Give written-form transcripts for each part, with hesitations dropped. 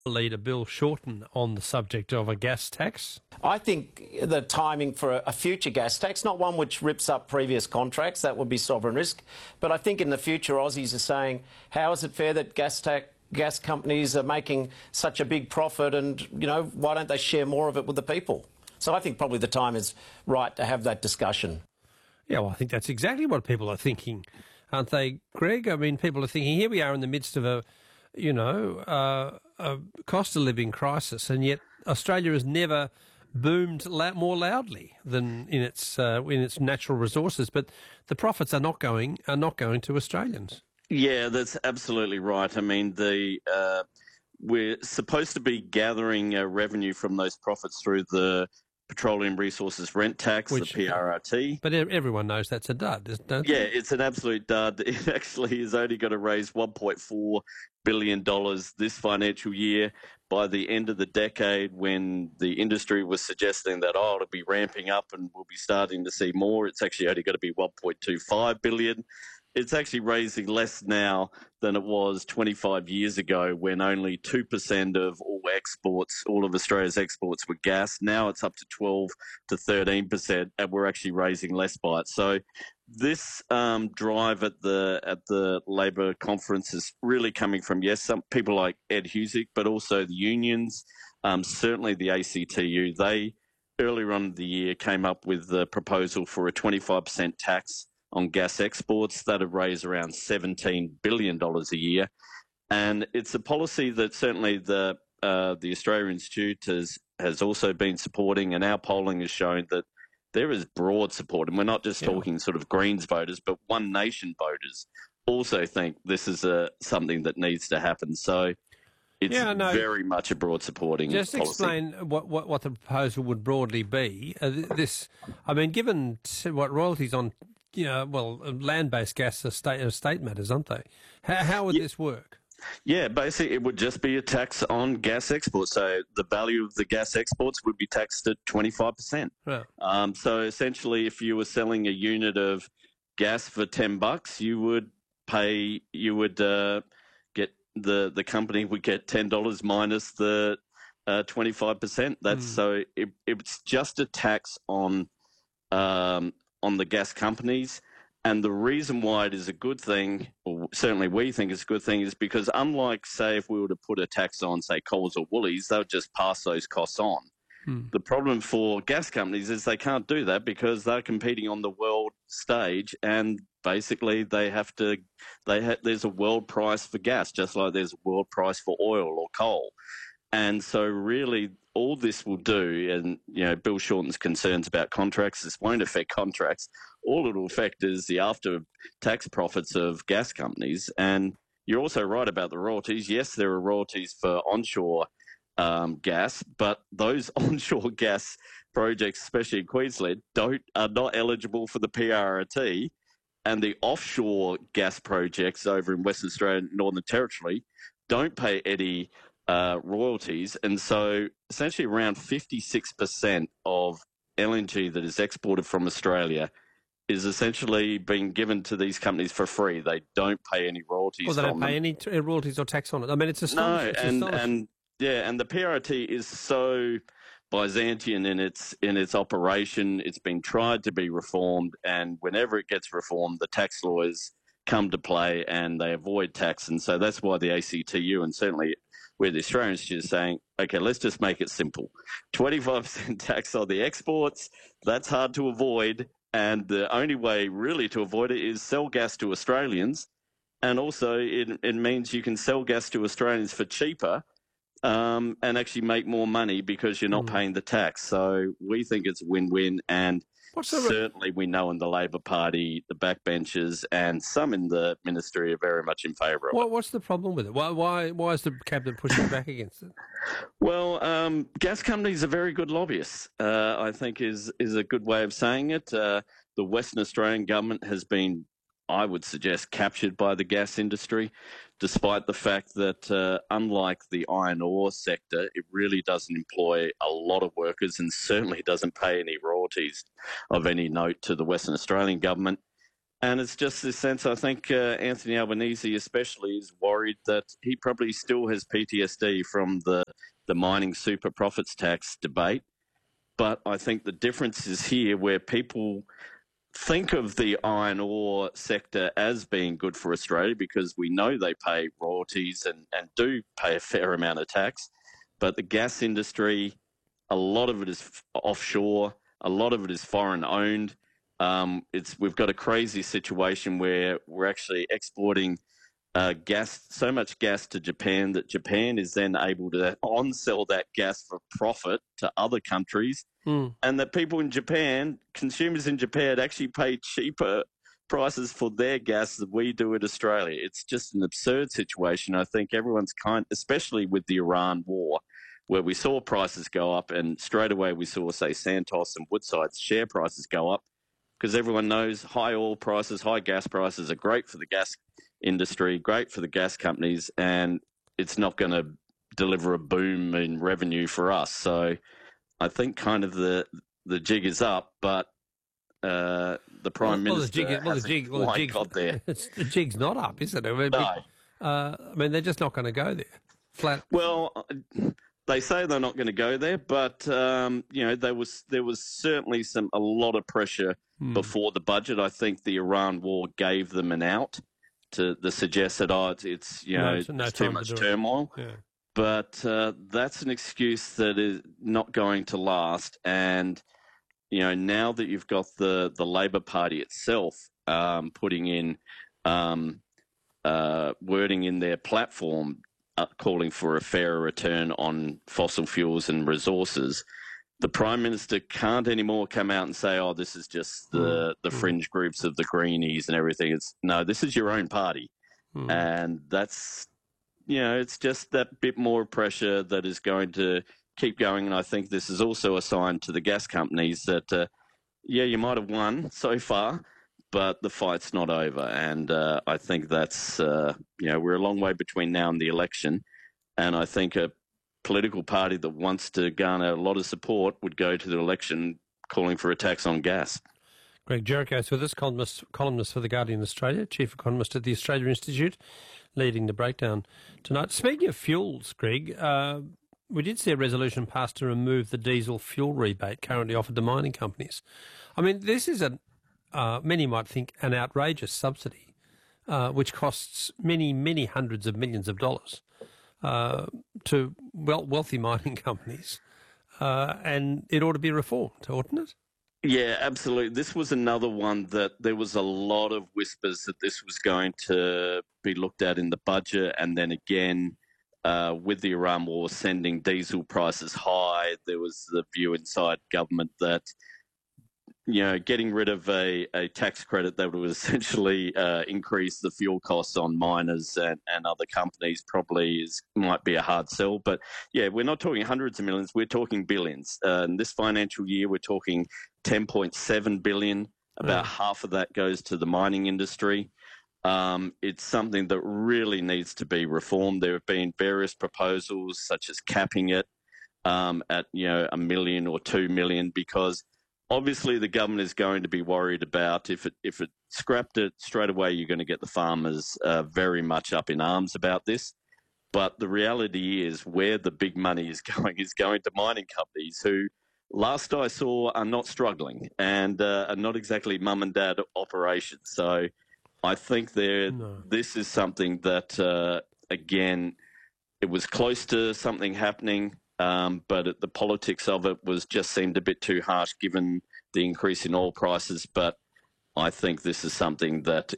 Leader Bill Shorten on the subject of a gas tax? I think the timing for a future gas tax, not one which rips up previous contracts, that would be sovereign risk, but I think in the future Aussies are saying, how is it fair that gas companies are making such a big profit and, why don't they share more of it with the people? So I think probably the time is right to have that discussion. Yeah, well, I think that's exactly what people are thinking, aren't they, Greg? I mean, people are thinking, here we are in the midst of a cost of living crisis, and yet Australia has never boomed more loudly than in its natural resources. But the profits are not going to Australians. Yeah, that's absolutely right. I mean, we're supposed to be gathering revenue from those profits through the Petroleum Resources Rent Tax, the PRRT. But everyone knows that's a dud, don't they? Yeah, it's an absolute dud. It actually is only going to raise $1.4 billion this financial year. By the end of the decade, when the industry was suggesting that, it'll be ramping up and we'll be starting to see more, it's actually only going to be $1.25 billion. It's actually raising less now than it was 25 years ago, when only 2% of all of Australia's exports were gas. Now it's up to 12 to 13%, and we're actually raising less by it. So this drive at the Labor conference is really coming from, yes, some people like Ed Husic, but also the unions, certainly the ACTU. They, earlier on in the year, came up with the proposal for a 25% tax on gas exports. That would raise around $17 billion a year. And it's a policy that certainly the Australia Institute has also been supporting, and our polling has shown that there is broad support. And we're not just talking sort of Greens voters, but One Nation voters also think this is something that needs to happen. So it's very much a broad supporting Just policy. Explain what the proposal would broadly be. Given what royalties on land-based gas are state matters, aren't they? How would this work? Yeah, basically it would just be a tax on gas exports. So the value of the gas exports would be taxed at 25%. Right. So essentially, if you were selling a unit of gas for $10, get the company would get $10 minus the 25%. That's so it's just a tax on the gas companies. And the reason why it is a good thing, or certainly we think it's a good thing, is because unlike, say, if we were to put a tax on, say, Coles or Woolies, they would just pass those costs on. The problem for gas companies is they can't do that because they're competing on the world stage, and basically there's a world price for gas, just like there's a world price for oil or coal. And so really all this will do, and Bill Shorten's concerns about contracts, this won't affect contracts. All it will affect is the after-tax profits of gas companies. And you're also right about the royalties. Yes, there are royalties for onshore gas, but those onshore gas projects, especially in Queensland, are not eligible for the PRRT. And the offshore gas projects over in Western Australia and Northern Territory don't pay any royalties, and so essentially around 56% of LNG that is exported from Australia is essentially being given to these companies for free. They don't pay any royalties. Well, they don't pay any royalties or tax on it. I mean, it's astonishing. No, and the PRRT is so Byzantine in its operation. It's been tried to be reformed, and whenever it gets reformed, the tax lawyers come to play and they avoid tax, and so that's why the ACTU and certainly where the Australian Institute is saying, okay, let's just make it simple. 25% tax on the exports, that's hard to avoid, and the only way really to avoid it is sell gas to Australians, and also it means you can sell gas to Australians for cheaper and actually make more money because you're not paying the tax. So we think it's a win-win, and certainly we know in the Labor Party, the backbenchers and some in the ministry are very much in favour of it. What's the problem with it? Why is the cabinet pushing back against it? Well, gas companies are very good lobbyists, I think is a good way of saying it. The Western Australian government has been, I would suggest, captured by the gas industry, despite the fact that unlike the iron ore sector, it really doesn't employ a lot of workers and certainly doesn't pay any royalties of any note to the Western Australian government. And it's just this sense, I think Anthony Albanese especially is worried that he probably still has PTSD from the mining super profits tax debate. But I think the difference is here where people think of the iron ore sector as being good for Australia because we know they pay royalties and do pay a fair amount of tax. But the gas industry, a lot of it is offshore, a lot of it is foreign owned. We've got a crazy situation where we're actually exporting gas, so much gas to Japan that Japan is then able to on-sell that gas for profit to other countries, and that people in Japan, consumers in Japan, actually pay cheaper prices for their gas than we do in Australia. It's just an absurd situation. I think everyone's especially with the Iran war, where we saw prices go up, and straight away we saw, say, Santos and Woodside's share prices go up, because everyone knows high oil prices, high gas prices are great for the gas industry, great for the gas companies, and it's not going to deliver a boom in revenue for us. So I think kind of the jig is up, but the Prime Minister hasn't quite got there. The jig's not up, is it? I mean, No. I mean, they're just not going to go there. Flat. Well, they say they're not going to go there, but there was certainly a lot of pressure before the budget. I think the Iran war gave them an out to suggest that it's too much turmoil. Yeah. But that's an excuse that is not going to last. And now that you've got the Labor Party itself putting in wording in their platform calling for a fairer return on fossil fuels and resources, the Prime Minister can't anymore come out and say, oh, this is just the fringe groups of the Greenies and everything. No, this is your own party. And that's, it's just that bit more pressure that is going to keep going. And I think this is also a sign to the gas companies that, you might have won so far, but the fight's not over. And I think that's, we're a long way between now and the election. And I think a political party that wants to garner a lot of support would go to the election calling for a tax on gas. Greg Jericho's with us, columnist for The Guardian Australia, chief economist at the Australia Institute, leading the breakdown tonight. Speaking of fuels, Greg, we did see a resolution passed to remove the diesel fuel rebate currently offered to mining companies. I mean, this is many might think an outrageous subsidy, which costs many, many hundreds of millions of dollars to wealthy mining companies, and it ought to be reformed, oughtn't it? Yeah, absolutely. This was another one that there was a lot of whispers that this was going to be looked at in the budget, and then again, with the Iran war sending diesel prices high, there was the view inside government that getting rid of a tax credit that would essentially increase the fuel costs on miners and other companies probably might be a hard sell. But yeah, we're not talking hundreds of millions, we're talking billions. In this financial year, we're talking 10.7 billion. About half of that goes to the mining industry. It's something that really needs to be reformed. There have been various proposals, such as capping it at $1 million or $2 million, because obviously the government is going to be worried about if it scrapped it straight away, you're going to get the farmers very much up in arms about this. But the reality is where the big money is going to mining companies who, last I saw, are not struggling and are not exactly mum and dad operations. So I think this is something that, again, it was close to something happening, but the politics of it just seemed a bit too harsh given the increase in oil prices. But I think this is something that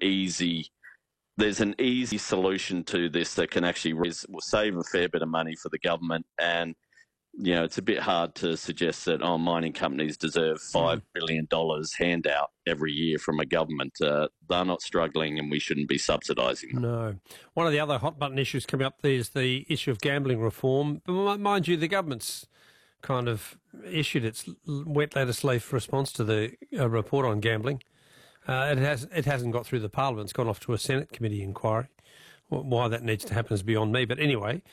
there's an easy solution to this that can actually will save a fair bit of money for the government. And it's a bit hard to suggest that mining companies deserve $5 billion handout every year from a government. They're not struggling, and we shouldn't be subsidising them. No. One of the other hot button issues coming up is the issue of gambling reform. But mind you, the government's kind of issued its wet lettuce leaf response to the report on gambling. It hasn't got through the Parliament. It's gone off to a Senate committee inquiry, Why that needs to happen is beyond me. But anyway,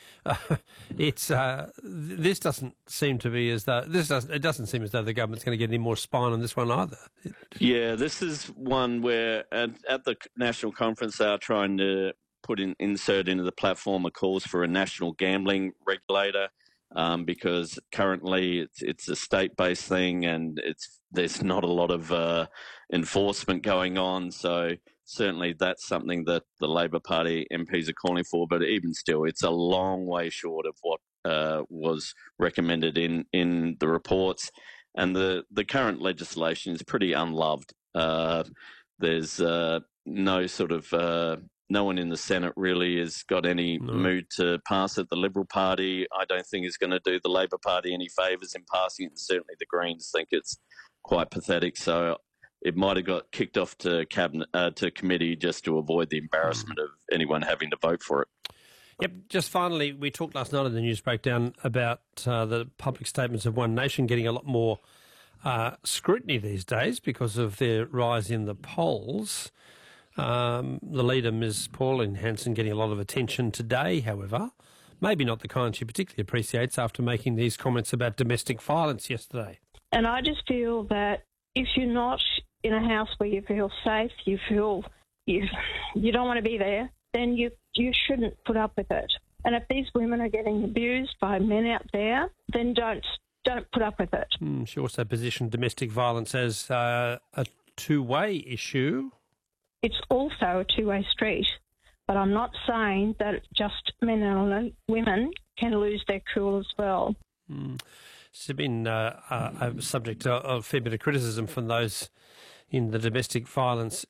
this doesn't seem to be as though it doesn't seem as though the government's going to get any more spine on this one either. Yeah, this is one where at the national conference they are trying to insert into the platform a calls for a national gambling regulator, because currently it's a state-based thing and there's not a lot of enforcement going on. So certainly that's something that the Labor Party MPs are calling for, but even still, it's a long way short of what was recommended in the reports. And the current legislation is pretty unloved. There's no sort of no one in the Senate really has got any mood to pass it. The Liberal Party, I don't think, is going to do the Labor Party any favours in passing it, and certainly the Greens think it's quite pathetic. So it might have got kicked off to committee just to avoid the embarrassment of anyone having to vote for it. Yep. Just finally, we talked last night in the news breakdown about the public statements of One Nation getting a lot more scrutiny these days because of their rise in the polls. The leader, Ms. Pauline Hanson, getting a lot of attention today, however. Maybe not the kind she particularly appreciates after making these comments about domestic violence yesterday. And I just feel that if you're not in a house where you feel safe, you feel you don't want to be there, then you shouldn't put up with it. And if these women are getting abused by men out there, then don't put up with it. She also positioned domestic violence as a two-way issue. It's also a two-way street, but I'm not saying that just men and women can lose their cool as well. It's been a subject of a fair bit of criticism from those in the domestic violence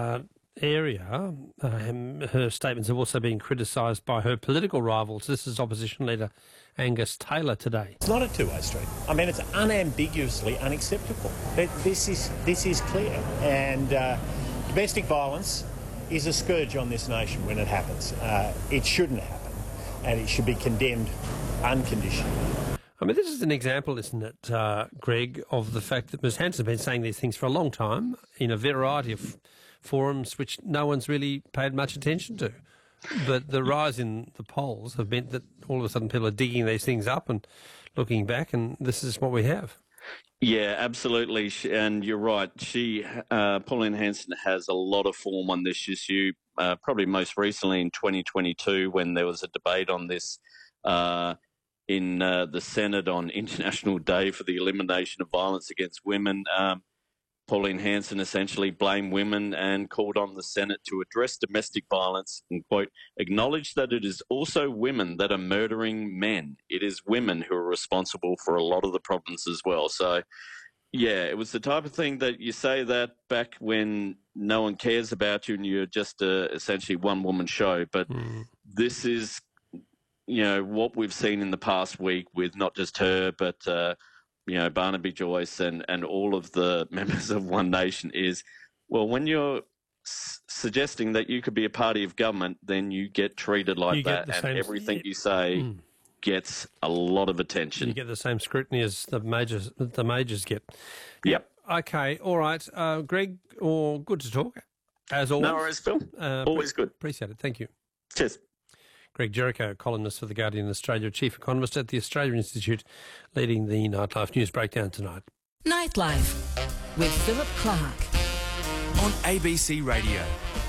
area. Her statements have also been criticised by her political rivals. This is Opposition Leader Angus Taylor today. It's not a two-way street. I mean, it's unambiguously unacceptable. This is clear. And domestic violence is a scourge on this nation when it happens. It shouldn't happen, and it should be condemned unconditionally. I mean, this is an example, isn't it, Greg, of the fact that Ms Hanson has been saying these things for a long time in a variety of forums which no one's really paid much attention to. But the rise in the polls have meant that all of a sudden people are digging these things up and looking back, and this is what we have. Yeah, absolutely. And you're right. Pauline Hanson has a lot of form on this issue, probably most recently in 2022 when there was a debate on this in the Senate on International Day for the Elimination of Violence Against Women. Pauline Hanson essentially blamed women and called on the Senate to address domestic violence and, quote, acknowledge that it is also women that are murdering men. It is women who are responsible for a lot of the problems as well. So, yeah, it was the type of thing that you say that back when no one cares about you and you're just essentially one-woman show. But this is, what we've seen in the past week with not just her but Barnaby Joyce and all of the members of One Nation is, well, when you're suggesting that you could be a party of government, then you get treated like that, and everything you say gets a lot of attention. You get the same scrutiny as the majors get. Yep. Okay, all right. Greg, good to talk, as always. No worries, Phil. Always good. Appreciate it. Thank you. Cheers. Greg Jericho, columnist for The Guardian Australia, chief economist at the Australia Institute, leading the Nightlife News Breakdown tonight. Nightlife with Philip Clark on ABC Radio.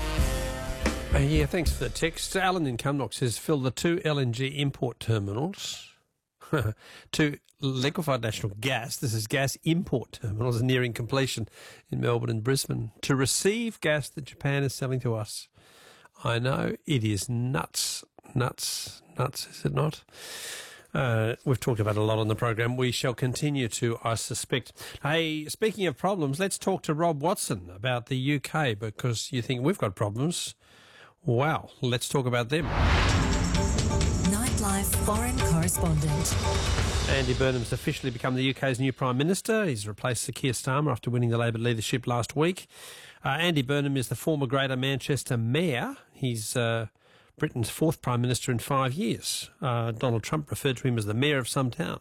Thanks for the text. Alan in Cumnock says, Phil, the two LNG import terminals, two liquefied natural gas, this is gas import terminals, are nearing completion in Melbourne and Brisbane to receive gas that Japan is selling to us. I know, it is nuts, is it not? We've talked about it a lot on the program. We shall continue to, I suspect. Hey, speaking of problems, let's talk to Rob Watson about the UK, because you think we've got problems. Wow, let's talk about them. Nightlife foreign correspondent. Andy Burnham's officially become the UK's new Prime Minister. He's replaced Sir Keir Starmer after winning the Labor leadership last week. Andy Burnham is the former Greater Manchester Mayor. He's Britain's fourth Prime Minister in 5 years. Donald Trump referred to him as the Mayor of some town.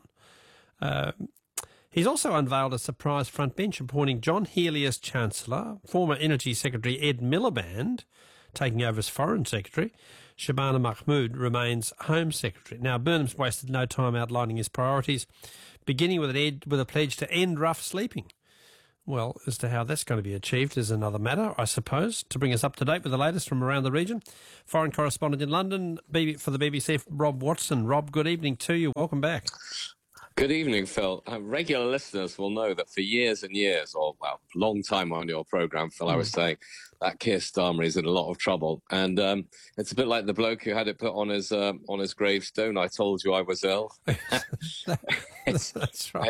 He's also unveiled a surprise front bench appointing John Healey as Chancellor, former Energy Secretary Ed Miliband taking over as Foreign Secretary, Shabana Mahmood remains Home Secretary. Now, Burnham's wasted no time outlining his priorities, beginning with a pledge to end rough sleeping. Well, as to how that's going to be achieved is another matter, I suppose. To bring us up to date with the latest from around the region, foreign correspondent in London for the BBC, Rob Watson. Rob, good evening to you. Welcome back. Good evening, Phil. Regular listeners will know that for years and years, or long time on your programme, Phil, I was saying that Keir Starmer is in a lot of trouble, and it's a bit like the bloke who had it put on his gravestone. I told you I was ill. That's right.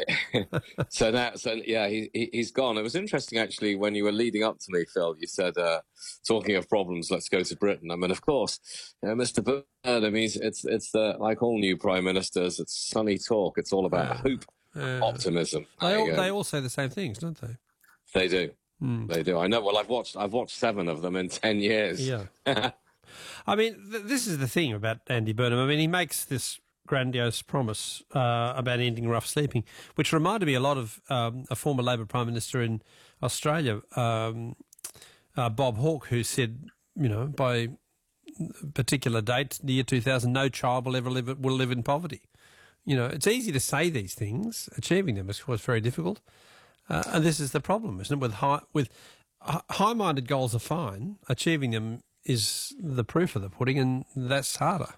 He's gone. It was interesting actually when you were leading up to me, Phil. You said, talking of problems, let's go to Britain. I mean, of course, Mr. Burnham. It's like all new prime ministers. It's sunny talk. It's all about hope, optimism. They all say the same things, don't they? They do. They do. I know. Well, I've watched 7 of them in 10 years. Yeah. I mean, this is the thing about Andy Burnham. I mean, he makes this grandiose promise about ending rough sleeping, which reminded me a lot of a former Labor Prime Minister in Australia, Bob Hawke, who said, by a particular date, the year 2000, no child will ever live in poverty. It's easy to say these things. Achieving them is, of course, very difficult. And this is the problem, isn't it? With high-minded goals are fine. Achieving them is the proof of the pudding, and that's harder.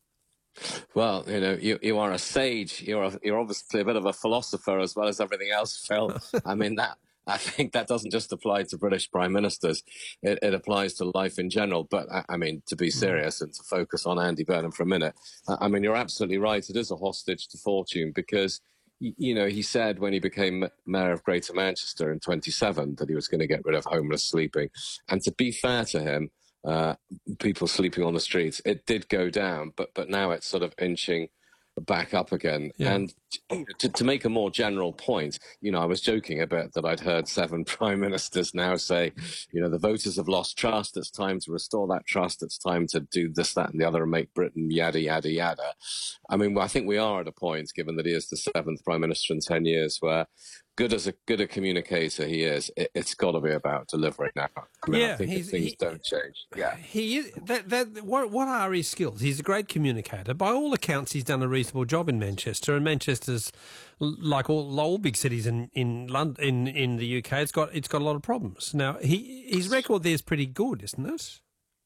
Well, you are a sage. You're obviously a bit of a philosopher as well as everything else, Phil. I mean, I think that doesn't just apply to British prime ministers. It applies to life in general. But, I mean, to be serious and to focus on Andy Burnham for a minute, I mean, you're absolutely right. It is a hostage to fortune because, he said when he became mayor of Greater Manchester in 2007 that he was going to get rid of homeless sleeping. And to be fair to him, people sleeping on the streets, it did go down, but now it's sort of inching back up again. Yeah. And to make a more general point, I was joking a bit that I'd heard 7 prime ministers now say, the voters have lost trust. It's time to restore that trust. It's time to do this, that, and the other and make Britain yada, yada, yada. I mean, I think we are at a point, given that he is the 7th prime minister in 10 years, where good a communicator he is, it's got to be about delivering now. I mean, I think if things don't change. Yeah, he is. What are his skills? He's a great communicator. By all accounts, he's done a reasonable job in Manchester, and Manchester's, like all big cities in London, in the UK, it's got a lot of problems. Now, his record there is pretty good, isn't it?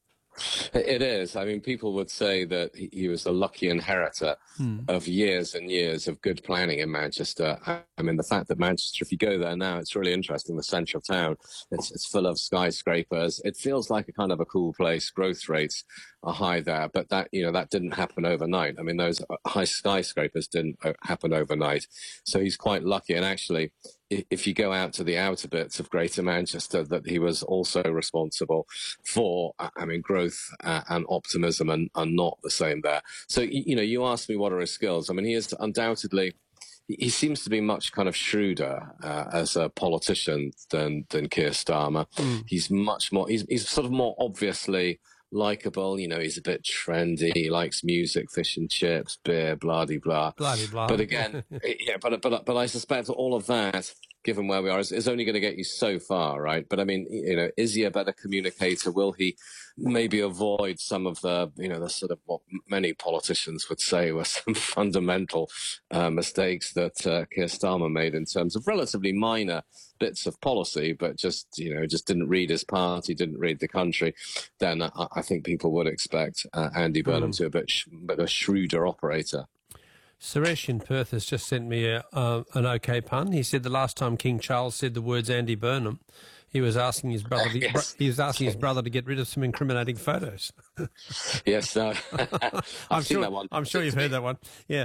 It is. I mean, people would say that he was a lucky inheritor of years and years of good planning in Manchester. I mean, the fact that Manchester, if you go there now, it's really interesting. The central town, it's full of skyscrapers. It feels like a kind of a cool place. Growth rates are high there, but that didn't happen overnight. I mean, those high skyscrapers didn't happen overnight. So he's quite lucky. And actually, if you go out to the outer bits of Greater Manchester, that he was also responsible for, growth and optimism are not the same there. So, you asked me what are his skills. I mean, he is undoubtedly, he seems to be much kind of shrewder as a politician than Keir Starmer. He's much more, he's sort of more obviously likeable, he's a bit trendy, he likes music, fish and chips, beer, blah-de-blah. Blah-de-blah. But again, but I suspect all of that, given where we are, is only going to get you so far, right? But I mean, is he a better communicator? Will he maybe avoid some of the, the sort of what many politicians would say were some fundamental mistakes that Keir Starmer made in terms of relatively minor bits of policy, but just didn't read his party, didn't read the country? Then I think people would expect Andy Burnham to be a bit of a shrewder operator. Suresh in Perth has just sent me an okay pun. He said the last time King Charles said the words Andy Burnham, he was asking his brother. His brother to get rid of some incriminating photos. Yes, I've seen that one. I'm sure you've heard that one. Yeah,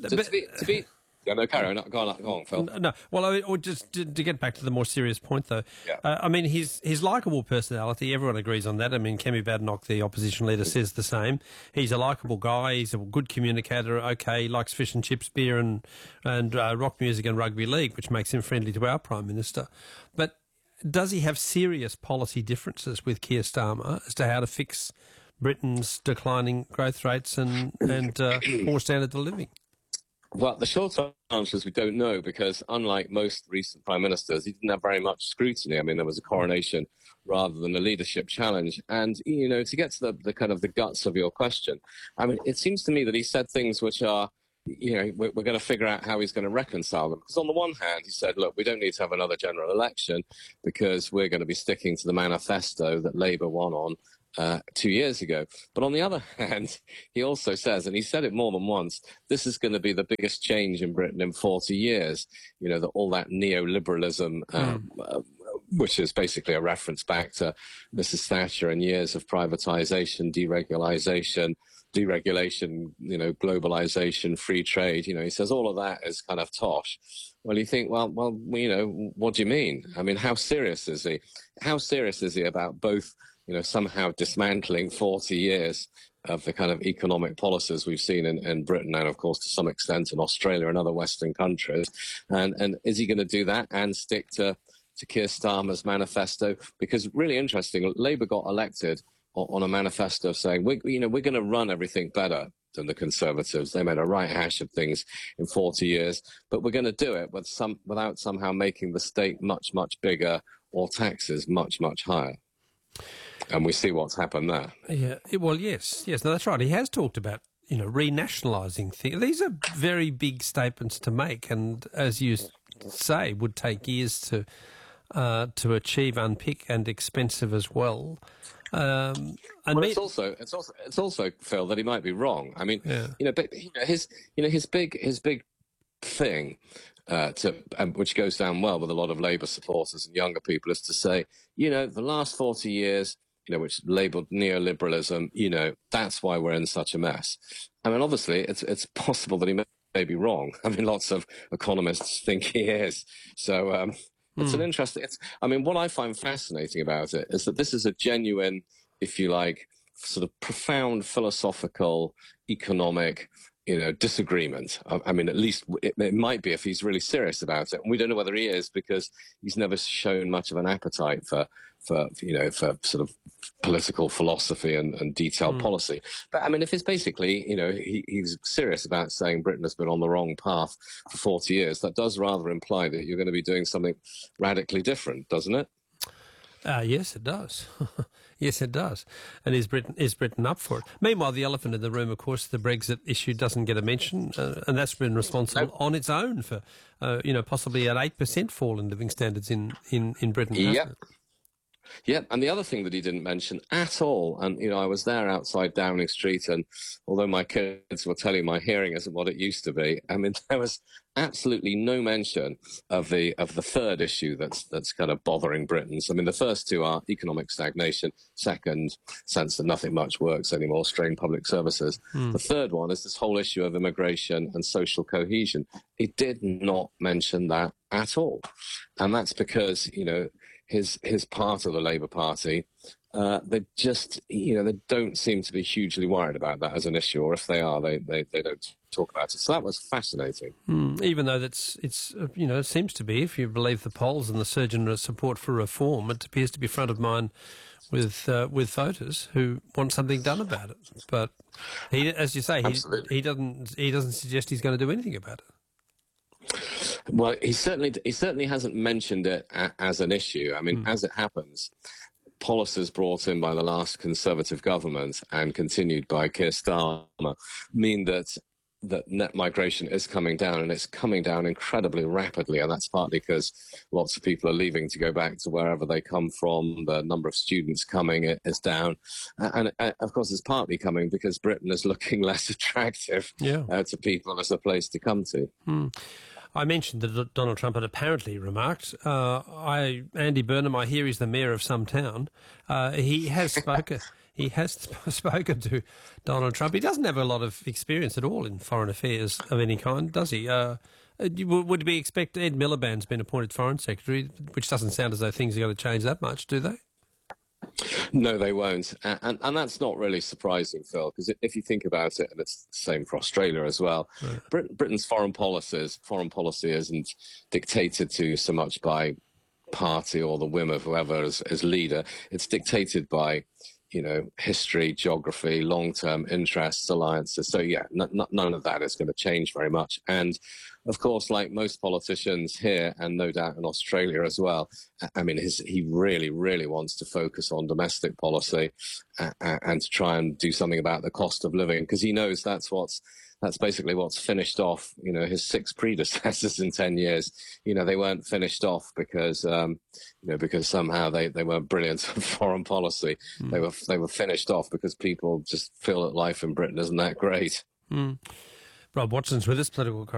to be Yeah, no, carry on. Go on, Phil. No, well, just to get back to the more serious point, though. Yeah. I mean, his likeable personality, everyone agrees on that. I mean, Kemi Badenoch, the opposition leader, says the same. He's a likeable guy. He's a good communicator. Okay, he likes fish and chips, beer and rock music and rugby league, which makes him friendly to our Prime Minister. But does he have serious policy differences with Keir Starmer as to how to fix Britain's declining growth rates and poor standard of living? Well, the short answer is we don't know, because unlike most recent prime ministers, he didn't have very much scrutiny. I mean, there was a coronation rather than a leadership challenge. And, you know, to get to the kind of the guts of your question, I mean, it seems to me that he said things which are, you know, we're going to figure out how he's going to reconcile them. Because on the one hand, he said, look, we don't need to have another general election because we're going to be sticking to the manifesto that Labour won on 2 years ago. But on the other hand, he also says, and he said it more than once, this is going to be the biggest change in Britain in 40 years. You know, all that neoliberalism, which is basically a reference back to Mrs. Thatcher and years of privatisation, deregulation, you know, globalisation, free trade. You know, he says all of that is kind of tosh. Well, you think, well, you know, what do you mean? I mean, how serious is he? How serious is he about both, you know, somehow dismantling 40 years of the kind of economic policies we've seen in Britain and, of course, to some extent in Australia and other Western countries? And is he going to do that and stick to Keir Starmer's manifesto? Because really interesting, Labour got elected on a manifesto saying, we're going to run everything better than the Conservatives. They made a right hash of things in 40 years, but we're going to do it without somehow making the state much, much bigger or taxes much, much higher. And we see what's happened there. Yeah, well, yes. No, that's right. He has talked about, you know, renationalising things. These are very big statements to make, and as you say, would take years to achieve, unpick, and expensive as well. And it's also Phil, that he might be wrong. I mean, but his big thing, which goes down well with a lot of Labour supporters and younger people, is to say, you know, the last 40 years, you know, which labelled neoliberalism, you know, that's why we're in such a mess. I mean, obviously, it's possible that he may be wrong. I mean, lots of economists think he is. So it's an interesting. I mean, what I find fascinating about it is that this is a genuine, if you like, sort of profound philosophical, economic, you know, disagreement. I mean, at least it might be if he's really serious about it. And we don't know whether he is, because he's never shown much of an appetite for sort of political philosophy and detailed policy. But I mean, if it's basically, you know, he's serious about saying Britain has been on the wrong path for 40 years, that does rather imply that you're going to be doing something radically different, doesn't it? Yes, it does. Yes, it does. And is Britain up for it? Meanwhile, the elephant in the room, of course, the Brexit issue doesn't get a mention, and that's been responsible on its own for, possibly an 8% fall in living standards in Britain. Yeah. Yeah, and the other thing that he didn't mention at all, and, you know, I was there outside Downing Street, and although my kids will tell you my hearing isn't what it used to be, I mean, there was absolutely no mention of the third issue that's kind of bothering Britons. I mean, the first two are economic stagnation, second, sense that nothing much works anymore, strained public services. The third one is this whole issue of immigration and social cohesion. He did not mention that at all. And that's because, you know, his part of the Labour Party, they just, you know, they don't seem to be hugely worried about that as an issue, or if they are, they don't talk about it. So that was fascinating. Even though it seems to be, if you believe the polls and the surge in support for reform, it appears to be front of mind with voters who want something done about it. But he, as you say, he doesn't suggest he's going to do anything about it. Well, he certainly hasn't mentioned it as an issue. I mean, as it happens, policies brought in by the last Conservative government and continued by Keir Starmer mean that net migration is coming down, and it's coming down incredibly rapidly. And that's partly because lots of people are leaving to go back to wherever they come from. The number of students coming is down. And of course, it's partly coming because Britain is looking less attractive to people as a place to come to. I mentioned that Donald Trump had apparently remarked, Andy Burnham, I hear, is the mayor of some town. He has spoken. He has spoken to Donald Trump. He doesn't have a lot of experience at all in foreign affairs of any kind, does he? Would we expect Ed Miliband's been appointed Foreign Secretary, which doesn't sound as though things are going to change that much, do they? No, they won't. And that's not really surprising, Phil, because if you think about it, and it's the same for Australia as well, right. Britain's foreign policy isn't dictated to so much by party or the whim of whoever is leader. It's dictated by history, geography, long-term interests, alliances. So yeah, none of that is going to change very much. And of course, like most politicians here, and no doubt in Australia as well, I mean, he really, really wants to focus on domestic policy and to try and do something about the cost of living, because he knows that's basically what's finished off, his 6 predecessors in 10 years. They weren't finished off because, because somehow they weren't brilliant at foreign policy. They were finished off because people just feel that life in Britain isn't that great. Rob Watson's with us, political